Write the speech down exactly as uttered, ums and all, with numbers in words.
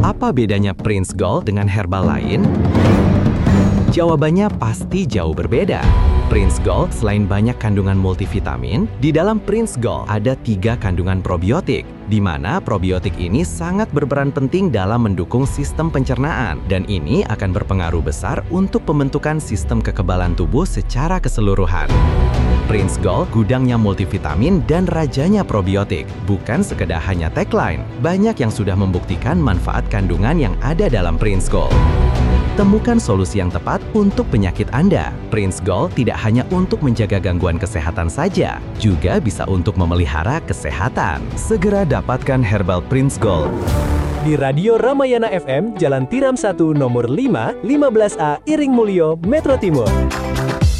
Apa bedanya Prince Gold dengan herbal lain? Jawabannya pasti jauh berbeda. Prince Gold selain banyak kandungan multivitamin, di dalam Prince Gold ada tiga kandungan probiotik, di mana probiotik ini sangat berperan penting dalam mendukung sistem pencernaan, dan ini akan berpengaruh besar untuk pembentukan sistem kekebalan tubuh secara keseluruhan. Prince Gold gudangnya multivitamin dan rajanya probiotik, bukan sekedar hanya tagline. Banyak yang sudah membuktikan manfaat kandungan yang ada dalam Prince Gold. Temukan solusi yang tepat untuk penyakit Anda. Prince Gold tidak hanya untuk menjaga gangguan kesehatan saja, juga bisa untuk memelihara kesehatan. Segera dapatkan Herbal Prince Gold di Radio Ramayana F M, Jalan Tiram satu, nomor lima, lima belas A, Iring Mulyo, Metro Timur.